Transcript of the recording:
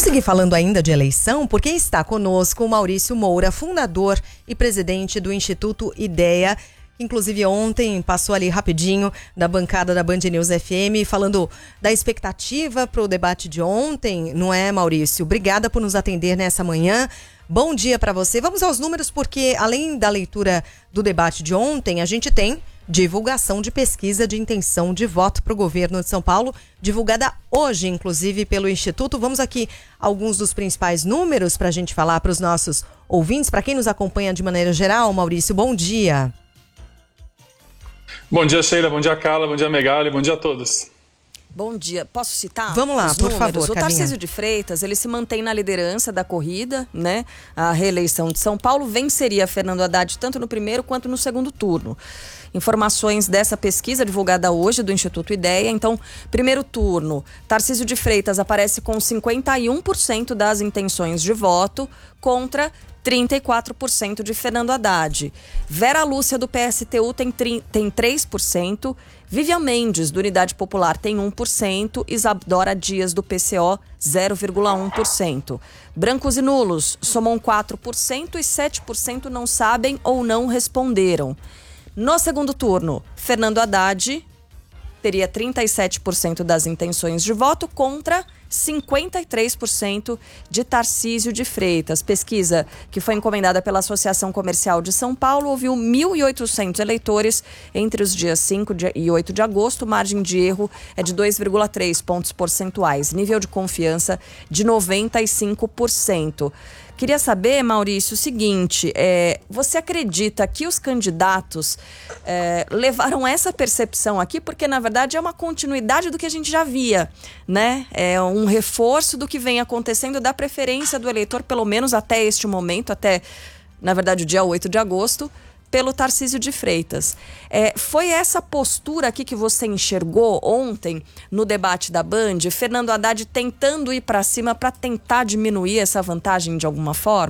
Vamos seguir falando ainda de eleição, porque está conosco o Maurício Moura, fundador e presidente do Instituto Ideia. Inclusive ontem passou ali rapidinho da bancada da Band News FM, falando da expectativa para o debate de ontem, não é, Maurício? Obrigada por nos atender nessa manhã. Bom dia para você. Vamos aos números, porque além da leitura do debate de ontem, a gente tem divulgação de pesquisa de intenção de voto para o governo de São Paulo, divulgada hoje, inclusive, pelo Instituto. Vamos aqui alguns dos principais números para a gente falar para os nossos ouvintes, para quem nos acompanha de maneira geral. Maurício, bom dia. Bom dia, Sheila. Bom dia, Carla. Bom dia, Megali. Bom dia a todos. Bom dia. Posso citar? Vamos lá, por favor, O Tarcísio de Freitas, ele se mantém na liderança da corrida, né? A reeleição de São Paulo venceria Fernando Haddad tanto no primeiro quanto no segundo turno. Informações dessa pesquisa divulgada hoje do Instituto Ideia. Então, primeiro turno, Tarcísio de Freitas aparece com 51% das intenções de voto contra 34% de Fernando Haddad. Vera Lúcia, do PSTU, tem 3%. Vivian Mendes, do Unidade Popular, tem 1%. Isadora Dias, do PCO, 0,1%. Brancos e nulos somam 4% e 7% não sabem ou não responderam. No segundo turno, Fernando Haddad teria 37% das intenções de voto contra 53% de Tarcísio de Freitas. Pesquisa que foi encomendada pela Associação Comercial de São Paulo ouviu 1.800 eleitores entre os dias 5 e 8 de agosto. Margem de erro é de 2,3 pontos percentuais. Nível de confiança de 95%. Queria saber, Maurício, o seguinte, você acredita que os candidatos levaram essa percepção aqui, porque na verdade é uma continuidade do que a gente já via, né? É um reforço do que vem acontecendo, da preferência do eleitor, pelo menos até este momento, até, na verdade, o dia 8 de agosto, pelo Tarcísio de Freitas. Foi essa postura aqui que você enxergou ontem no debate da Band, Fernando Haddad tentando ir para cima para tentar diminuir essa vantagem de alguma forma?